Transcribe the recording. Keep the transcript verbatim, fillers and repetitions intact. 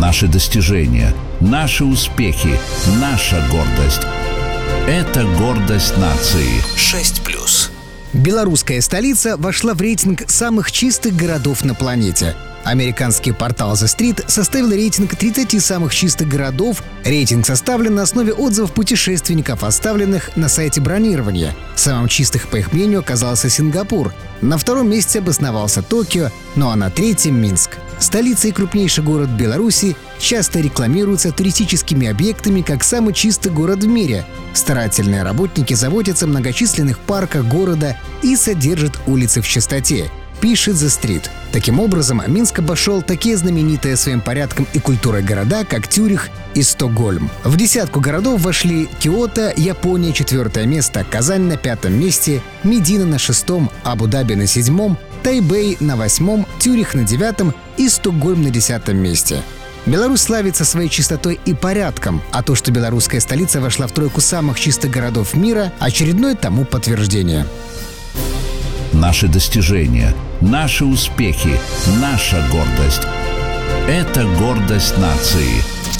Наши достижения, наши успехи, наша гордость. Это гордость нации. шесть плюс. Белорусская столица вошла в рейтинг самых чистых городов на планете. Американский портал The Street составил рейтинг тридцати самых чистых городов. Рейтинг составлен на основе отзывов путешественников, оставленных на сайте бронирования. Самым чистых, по их мнению, оказался Сингапур. На втором месте обосновался Токио, ну а на третьем — Минск. Столица и крупнейший город Беларуси часто рекламируются туристическими объектами как самый чистый город в мире. Старательные работники заботятся о многочисленных парках города и содержат улицы в чистоте, пишет The Street. Таким образом, Минск обошел такие знаменитые своим порядком и культурой города, как Цюрих и Стокгольм. В десятку городов вошли Киото, Япония — четвертое место, Казань на пятом месте, Медина на шестом, Абу-Даби на седьмом, Тайбэй на восьмом, Цюрих на девятом и Стокгольм на десятом месте. Беларусь славится своей чистотой и порядком, а то, что белорусская столица вошла в тройку самых чистых городов мира — очередное тому подтверждение. Наши достижения, наши успехи, наша гордость. Это гордость нации.